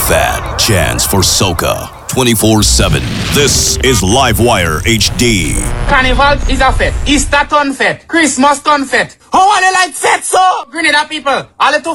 fat chance for soca 24/7. This is Livewire HD. Carnival is a fete. Easter turn fete. Christmas turn fete. How are they like fete so? Grenada people, all the